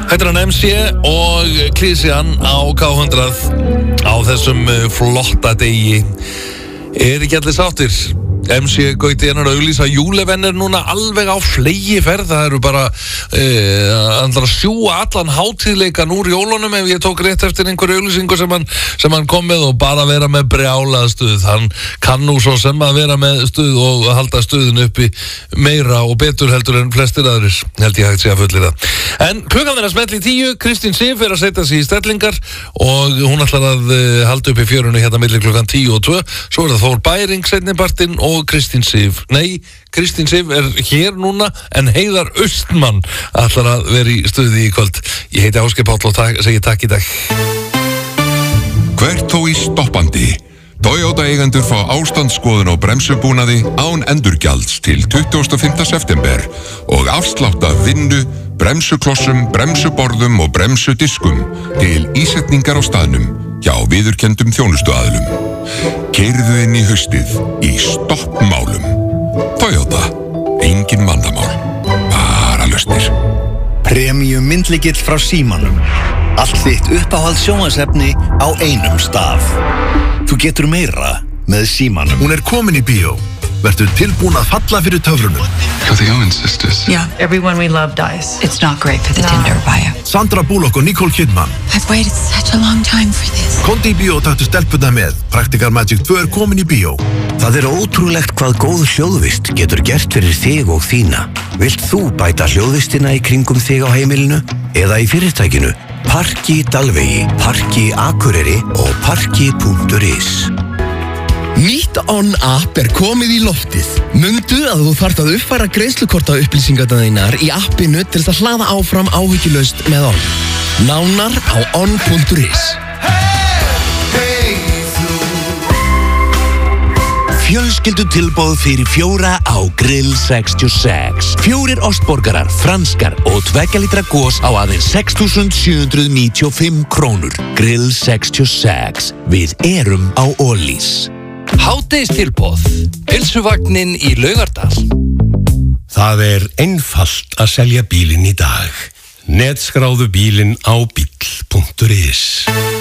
Þetta er hann MC og Klísjan á K100 á þessum flotta degi. Ekki allir sáttir? MC Gauti að auglýsa júlevenner núna alveg á flegiferð. Það eru bara að sjúga allan hátíðleikan úr jólunum ef ég tók rétt eftir einhverju auglýsingu sem hann kom með og bara vera með brjálað stuð. Hann kann nú svo sem að vera með stuð og halda stuðin uppi meira og betur heldur en flestir aðrir, held ég hægt sé að fullira. En klukkan er að smetla í 10, Kristín Sif er að setja sig í stellingar og hún ætlar að halda upp í fjörunni hérna milli klukkan 10 og 2. Svo er það Þór Bæring seinnipartinn og Kristín Sif. Nei, Kristín Sif er hér núna en Heiðar Austmann ætlar að vera í stuði í kvöld. Ég heiti Ásgeir Páll og segi takk í dag. Hvert þó í stoppandi. Toyota eigendur fá ástandsskoðun á bremsubúnaði án endurgjalds til 25. september og afslátta vinnu, bremsuklossum, bremsuborðum og bremsudiskum til ísetningar á staðnum hjá viðurkenndum þjónustuaðilum. Keyrðu inn í haustið í stoppmálum. Toyota, engin vandamál, bara lausnir. Premium myndlykill frá Símanum. Allt þitt uppáhald sjónvarpsefni á einum stað. Þú getur meira með Símanum. Hún er komin í bíó. Vertu tilbúin að falla fyrir töfrunum. You're the Owen sisters. Yeah, everyone we love dies. It's not great for the Tinder bio. Sandra Bullock og Nicole Kidman. I've waited such a long time for this. Kondi í bíó og taktu stelpuna með. Practical Magic 2 er komin í bíó. Það ótrúlegt hvað góð hljóðvist getur gert fyrir þig og þína. Vilt þú bæta hljóðvistina í kringum þig á heimilinu eða í fyrirtækinu? Parki Dalvegi, Parki Akureyri og Parki.is. Nýtt On-app er komið í loftið. Mundu að þú þarft að uppfæra greiðslukorta upplýsingarnar þínar í appinu til þess að hlaða áfram áhyggjulaust með On. Nánar á on.is. Fjölskyldutilboð fyrir 4 á Grill 66. 4 ostborgarar, franskar og 2 litra gos á aðeins 6.795 krónur. Grill 66. Við erum á Ólís. Hádegistilboð. Pylsuvagnin í Laugardal. Það er einfalt að selja bílinn í dag. Netskráðu bílinn á bíll.is.